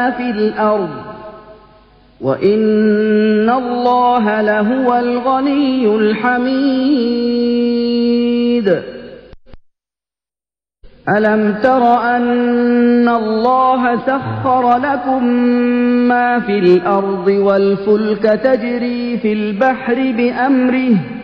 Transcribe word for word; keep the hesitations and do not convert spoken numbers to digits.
في الأرض وإن الله لهو الغني الحميد. ألم تر أن الله سخر لكم ما في الأرض والفلك تجري في البحر بأمره